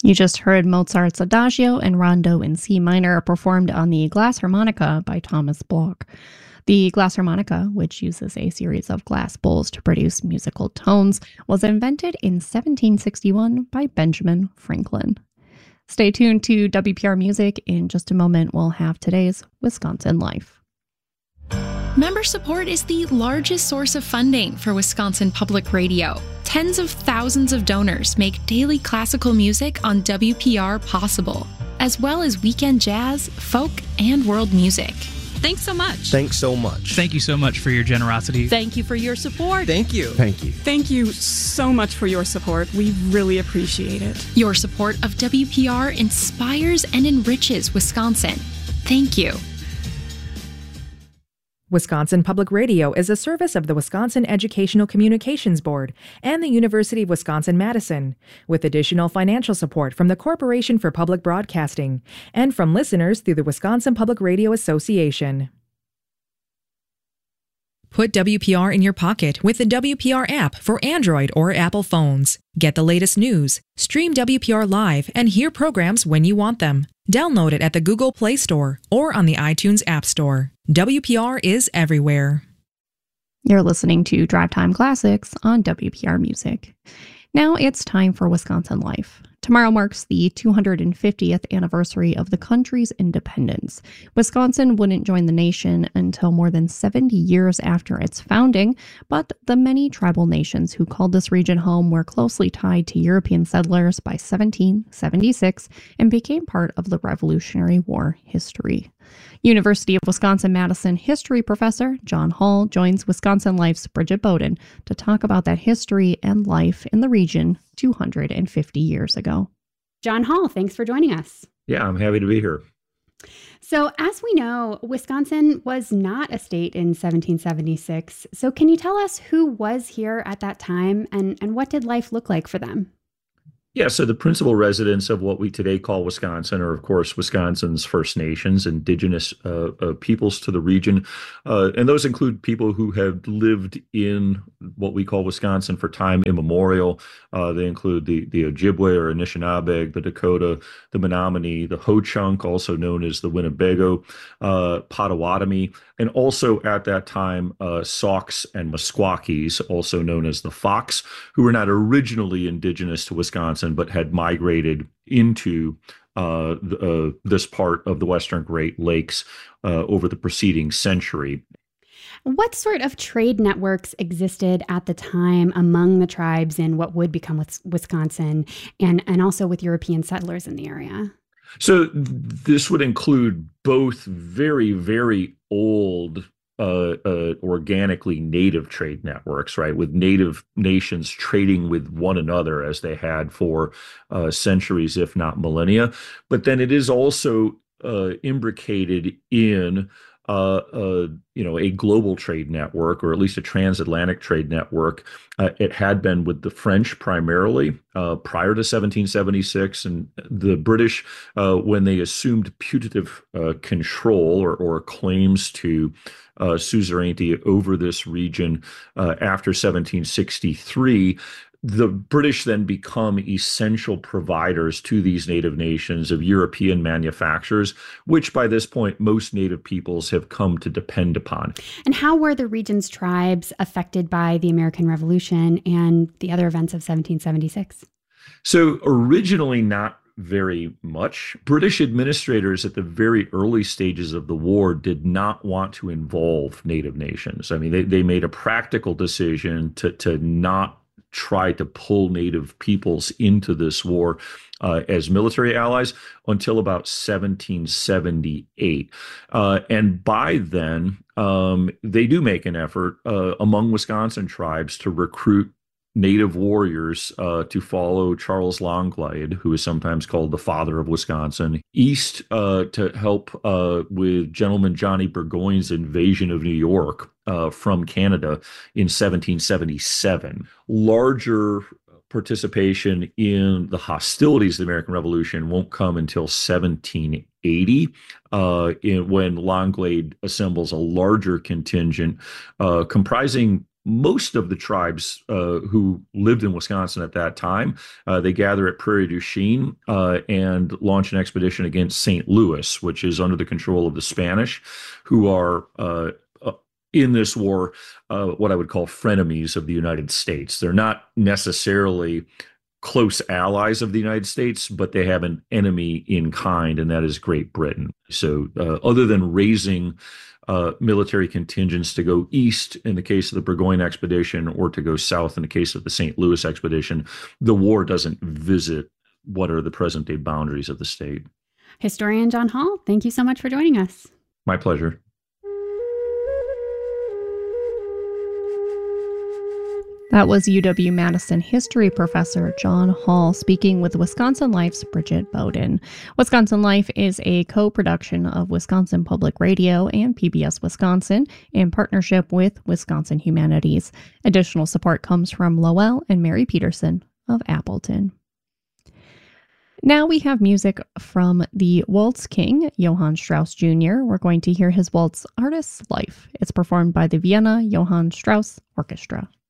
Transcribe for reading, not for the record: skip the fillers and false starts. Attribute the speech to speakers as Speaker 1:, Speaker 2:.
Speaker 1: You just heard Mozart's Adagio and Rondo in C minor performed on the glass harmonica by Thomas Bloch. The glass harmonica, which uses a series of glass bowls to produce musical tones, was invented in 1761 by Benjamin Franklin. Stay tuned to WPR Music. In just a moment, we'll have today's Wisconsin Life.
Speaker 2: Member support is the largest source of funding for Wisconsin Public Radio. Tens of thousands of donors make daily classical music on WPR possible, as well as weekend jazz, folk, and world music.
Speaker 3: Thanks so much.
Speaker 4: Thanks so much.
Speaker 5: Thank you so much for your generosity.
Speaker 3: Thank you for your support.
Speaker 4: Thank you.
Speaker 6: Thank you.
Speaker 7: Thank you so much for your support. We really appreciate it.
Speaker 2: Your support of WPR inspires and enriches Wisconsin. Thank you.
Speaker 8: Wisconsin Public Radio is a service of the Wisconsin Educational Communications Board and the University of Wisconsin-Madison, with additional financial support from the Corporation for Public Broadcasting and from listeners through the Wisconsin Public Radio Association. Put WPR in your pocket with the WPR app for Android or Apple phones. Get the latest news, stream WPR live, and hear programs when you want them. Download it at the Google Play Store or on the iTunes App Store. WPR is everywhere.
Speaker 1: You're listening to Drive Time Classics on WPR Music. Now it's time for Wisconsin Life. Tomorrow marks the 250th anniversary of the country's independence. Wisconsin wouldn't join the nation until more than 70 years after its founding, but the many tribal nations who called this region home were closely tied to European settlers by 1776 and became part of the Revolutionary War history. University of Wisconsin-Madison history professor John Hall joins Wisconsin Life's Bridget Bowden to talk about that history and life in the region 250 years ago.
Speaker 9: John Hall, thanks for joining us.
Speaker 10: Yeah, I'm happy to be here.
Speaker 9: So, as we know, Wisconsin was not a state in 1776. So can you tell us who was here at that time and what did life look like for them?
Speaker 10: Yeah, so the principal residents of what we today call Wisconsin are, of course, Wisconsin's First Nations, indigenous peoples to the region. And those include people who have lived in what we call Wisconsin for time immemorial. They include the Ojibwe or Anishinaabe, the Dakota, the Menominee, the Ho-Chunk, also known as the Winnebago, Potawatomi, and also at that time, Saukes and Meskwakis, also known as the Fox, who were not originally indigenous to Wisconsin, but had migrated into this part of the Western Great Lakes over the preceding century.
Speaker 9: What sort of trade networks existed at the time among the tribes in what would become Wisconsin and also with European settlers in the area?
Speaker 10: So this would include both very, very old organically native trade networks, right, with native nations trading with one another as they had for centuries, if not millennia. But then it is also imbricated in a global trade network, or at least a transatlantic trade network. It had been with the French primarily prior to 1776, and the British, when they assumed putative control or claims to suzerainty over this region after 1763, the British then become essential providers to these native nations of European manufactures, which by this point, most native peoples have come to depend upon.
Speaker 9: And how were the region's tribes affected by the American Revolution and the other events of 1776?
Speaker 10: So originally not very much. British administrators at the very early stages of the war did not want to involve native nations. I mean, they made a practical decision to not try to pull native peoples into this war as military allies until about 1778. And by then, they do make an effort among Wisconsin tribes to recruit native warriors to follow Charles Longleat, who is sometimes called the father of Wisconsin, east to help with Gentleman Johnny Burgoyne's invasion of New York from Canada in 1777. Larger participation in the hostilities of the American Revolution won't come until 1780, when Longleat assembles a larger contingent comprising most of the tribes who lived in Wisconsin at that time, they gather at Prairie du Chien and launch an expedition against St. Louis, which is under the control of the Spanish, who are in this war what I would call frenemies of the United States. They're not necessarily close allies of the United States, but they have an enemy in kind, and that is Great Britain. So other than raising military contingents to go east in the case of the Burgoyne expedition or to go south in the case of the St. Louis expedition, the war doesn't visit what are the present day boundaries of the state.
Speaker 9: Historian John Hall, thank you so much for joining us.
Speaker 10: My pleasure.
Speaker 1: That was UW-Madison history professor John Hall speaking with Wisconsin Life's Bridget Bowden. Wisconsin Life is a co-production of Wisconsin Public Radio and PBS Wisconsin in partnership with Wisconsin Humanities. Additional support comes from Lowell and Mary Peterson of Appleton. Now we have music from the Waltz King, Johann Strauss Jr. We're going to hear his waltz Artist's Life. It's performed by the Vienna Johann Strauss Orchestra.